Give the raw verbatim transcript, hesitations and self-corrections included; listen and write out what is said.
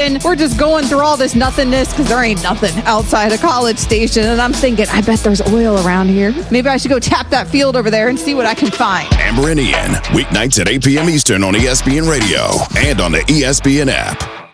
fun. We're just going through all this nothingness because there ain't nothing outside a College Station. And I'm thinking, I bet there's oil around here. Maybe I should go tap that field over there and see what I can find. Amber and Ian, weeknights at eight p.m. Eastern on E S P N Radio and on the E S P N app.